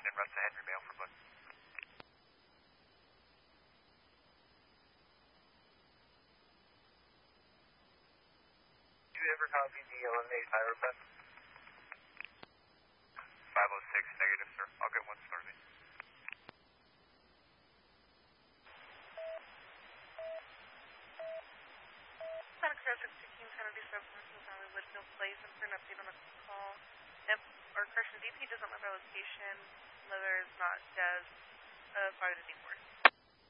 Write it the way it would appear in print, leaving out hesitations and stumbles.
Superintendent Russ Henry Mail for Blood. Do you ever copy the eliminate high request? 506 negative, sir. I'll get one started. Santa Cruz 16 Kennedy 714 Hollywood, no place, and for an update on a call. If our correction DP doesn't have our location, leather is not does 5 to D4.